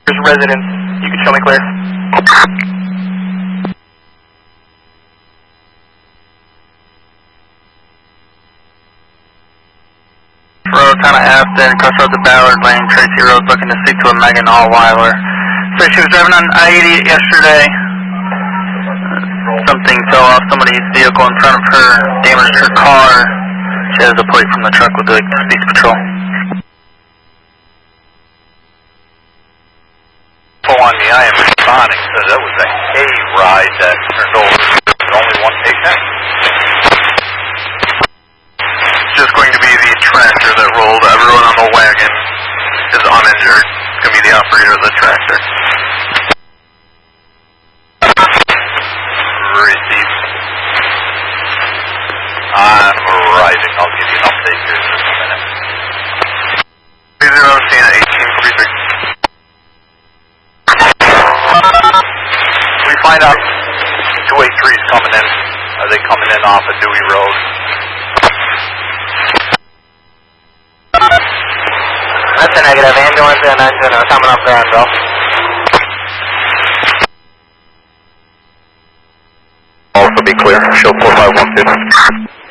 There's residents. You can show me clear. Road, kind of Afton, cross road to Ballard Lane, Tracy Road, looking to speak to a Megan Allweiler. So she was driving on I-80 yesterday. Something fell off somebody's vehicle in front of her, damaged her car. She has a plate from the truck with the speed patrol. On me, I am responding, so that was a hay ride that turned over. There was only one patient. It's just going to be the tractor that rolled. Everyone on the wagon is uninjured. It's going to be the operator of the tractor. Received. I'm arriving. I'll give you an update here in just a minute. 30 scene at 1843. We find out 283 is coming in. Are they coming in off of Dewey Road? That's a negative. Ambulance and engine are coming up Granville. Also be clear. Show 4512.